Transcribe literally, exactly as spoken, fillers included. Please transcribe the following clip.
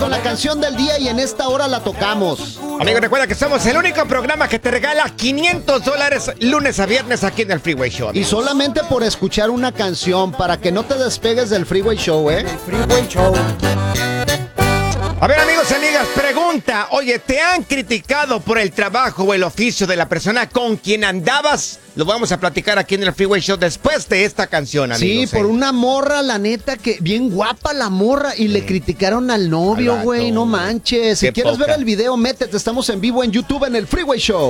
con la canción del día y en esta hora la tocamos. Amigo, recuerda que somos el único programa que te regala quinientos dólares lunes a viernes aquí en el Freeway Show. Y solamente por escuchar una canción, para que no te despegues del Freeway Show, ¿eh? El Freeway Show. A ver, amigos y amigas, pregunta. Oye, ¿te han criticado por el trabajo o el oficio de la persona con quien andabas? Lo vamos a platicar aquí en el Freeway Show después de esta canción, amigos. Sí, por ¿eh? una morra, la neta, que bien guapa la morra, y le criticaron al novio, Al güey, vato. no manches. Si Qué quieres poca. ver el video, métete, estamos en vivo en YouTube en el Freeway Show.